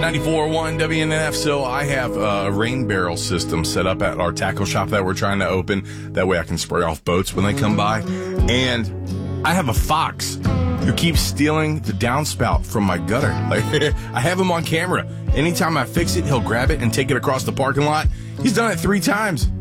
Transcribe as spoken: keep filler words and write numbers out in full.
ninety-four point one W N N F. So I have a rain barrel system set up at our tackle shop that we're trying to open. That way I can spray off boats when they come by. And I have a fox who keeps stealing the downspout from my gutter. Like, I have him on camera. Anytime I fix it, he'll grab it and take it across the parking lot. He's done it three times.